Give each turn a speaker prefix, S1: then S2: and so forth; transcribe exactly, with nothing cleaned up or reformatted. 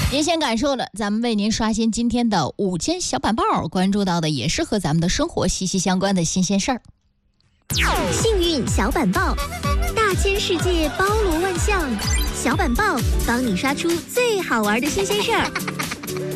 S1: 您先感受了，咱们为您刷新今天的午间小板报，关注到的也是和咱们的生活息息相关的新鲜事儿。
S2: 幸运小板报，大千世界包罗万象，小板报帮你刷出最好玩的新鲜事儿。